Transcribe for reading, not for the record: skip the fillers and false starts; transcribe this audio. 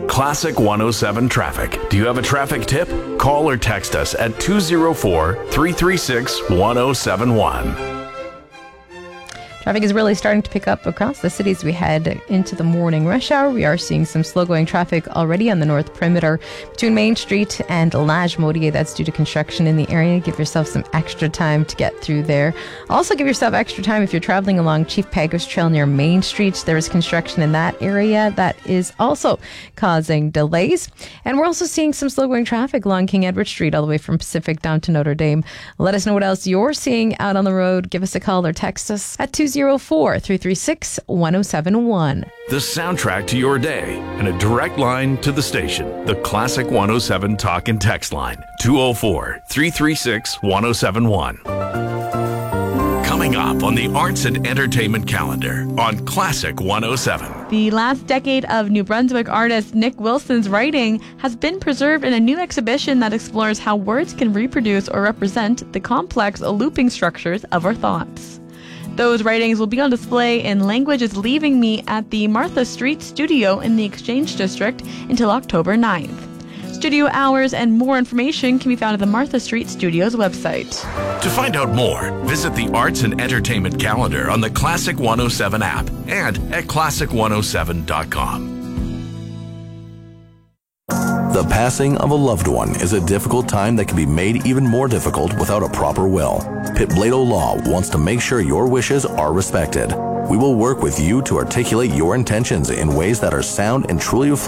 Classic 107 Traffic. Do you have a traffic tip? Call or text us at 204-336-1071. Traffic is really starting to pick up across the city as we head into the morning rush hour. We are seeing some slow-going traffic already on the north perimeter between Main Street and Lage-Modier. That's due to construction in the area. Give yourself some extra time to get through there. Also, give yourself extra time if you're traveling along Chief Peguis Trail near Main Street. There is construction in that area that is also causing delays. And we're also seeing some slow-going traffic along King Edward Street all the way from Pacific down to Notre Dame. Let us know what else you're seeing out on the road. Give us a call or text us at 204-336-1071. The soundtrack to your day and a direct line to the station. The Classic 107 talk and text line. 204-336-1071. Coming up on the arts and entertainment calendar on Classic 107. The last decade of New Brunswick artist Nick Wilson's writing has been preserved in a new exhibition that explores how words can reproduce or represent the complex looping structures of our thoughts. Those writings will be on display in Language is Leaving Me at the Martha Street Studio in the Exchange District until October 9th. Studio hours and more information can be found at the Martha Street Studio's website. To find out more, visit the Arts and Entertainment Calendar on the Classic 107 app and at classic107.com. The passing of a loved one is a difficult time that can be made even more difficult without a proper will. Pitt Blado Law wants to make sure your wishes are respected. We will work with you to articulate your intentions in ways that are sound and truly reflect